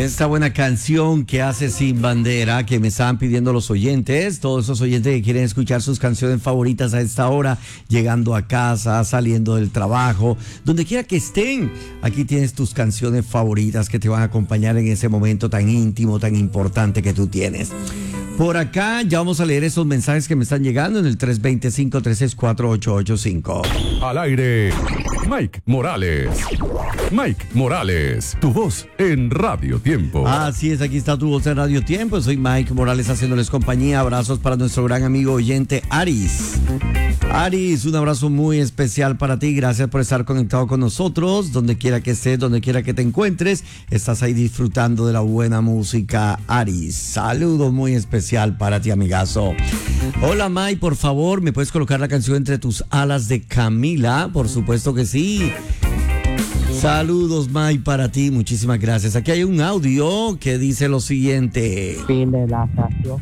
Esta buena canción que hace Sin Bandera, que me estaban pidiendo los oyentes, todos esos oyentes que quieren escuchar sus canciones favoritas a esta hora, llegando a casa, saliendo del trabajo, donde quiera que estén. Aquí tienes tus canciones favoritas que te van a acompañar en ese momento tan íntimo, tan importante que tú tienes. Por acá ya vamos a leer esos mensajes que me están llegando en el 325-364-8885. Al aire, Mike Morales. Mike Morales, tu voz en Radio Tiempo. Así es, aquí está tu voz en Radio Tiempo. Soy Mike Morales haciéndoles compañía. Abrazos para nuestro gran amigo oyente Aris. Aris, un abrazo muy especial para ti. Gracias por estar conectado con nosotros. Donde quiera que estés, donde quiera que te encuentres, estás ahí disfrutando de la buena música. Aris, saludos muy especial para ti, amigazo. Hola, Mike, por favor, ¿me puedes colocar la canción Entre tus alas de Camila? Por supuesto que sí. Saludos, Mike, para ti. Muchísimas gracias. Aquí hay un audio que dice lo siguiente. Fin de la estación.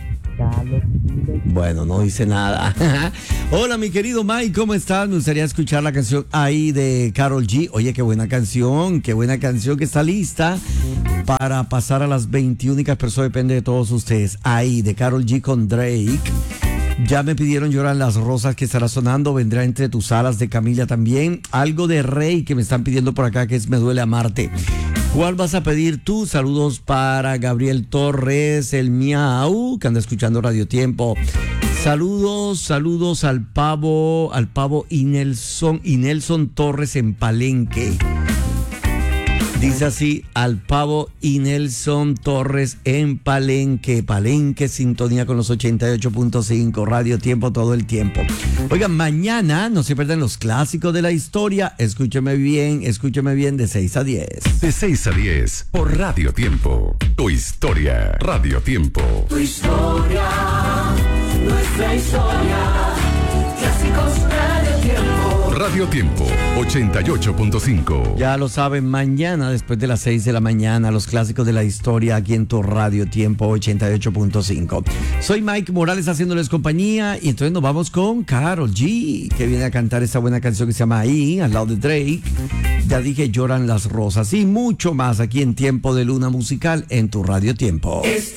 Bueno, no dice nada. Hola, mi querido Mike, ¿cómo estás? Me gustaría escuchar la canción ahí de Karol G. Oye, qué buena canción que está lista para pasar a las 20 únicas personas, depende de todos ustedes. Ahí, de Karol G con Drake. Ya me pidieron Lloran las rosas, que estará sonando. Vendrá Entre tus alas de Camila también. Algo de Rey que me están pidiendo por acá, que es Me duele amarte. ¿Cuál vas a pedir tú? Saludos para Gabriel Torres, el Miau, que anda escuchando Radio Tiempo. Saludos al pavo y Nelson Torres en Palenque. Dice así, al pavo y Nelson Torres en Palenque, sintonía con los 88.5, Radio Tiempo todo el tiempo. Oigan, mañana no se pierdan los clásicos de la historia. Escúcheme bien, de 6 a 10. De 6 a 10, por Radio Tiempo. Tu historia, Radio Tiempo. Tu historia, nuestra historia, clásicos Radio Tiempo. Radio Tiempo, 88.5. Ya lo saben, mañana después de las 6 de la mañana, los clásicos de la historia aquí en tu Radio Tiempo 88.5. Soy Mike Morales haciéndoles compañía y entonces nos vamos con Karol G, que viene a cantar esta buena canción que se llama Ahí, al lado de Drake. Ya dije, Lloran las rosas y mucho más aquí en Tiempo de Luna Musical en tu Radio Tiempo.